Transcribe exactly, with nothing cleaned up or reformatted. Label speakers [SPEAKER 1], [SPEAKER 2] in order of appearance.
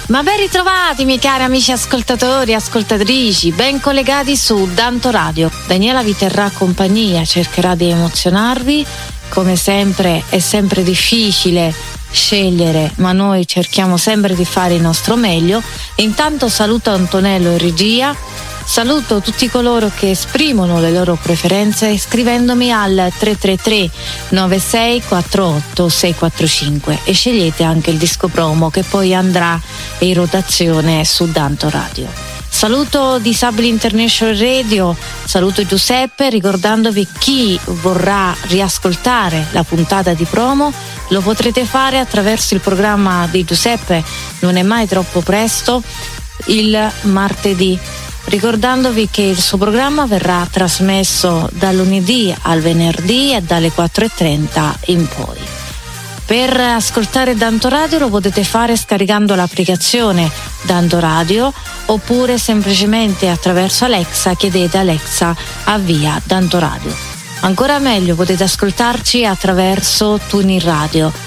[SPEAKER 1] Ma ben ritrovati, miei cari amici ascoltatori e ascoltatrici, ben collegati su Danto Radio. Daniela vi terrà compagnia, cercherà di emozionarvi. Come sempre è sempre difficile scegliere, ma noi cerchiamo sempre di fare il nostro meglio. Intanto saluto Antonello in regia, saluto tutti coloro che esprimono le loro preferenze scrivendomi al tre tre tre nove sei quattro otto sei quattro cinque e scegliete anche il disco promo che poi andrà in rotazione su Danto Radio. Saluto Disabili International Radio, saluto Giuseppe, ricordandovi chi vorrà riascoltare la puntata di promo lo potrete fare attraverso il programma di Giuseppe, non è mai troppo presto, il martedì, ricordandovi che il suo programma verrà trasmesso dal lunedì al venerdì e dalle quattro e trenta in poi. Per ascoltare Danto Radio lo potete fare scaricando l'applicazione Danto Radio oppure semplicemente attraverso Alexa chiedete Alexa avvia Danto Radio. Ancora meglio potete ascoltarci attraverso TuneIn Radio.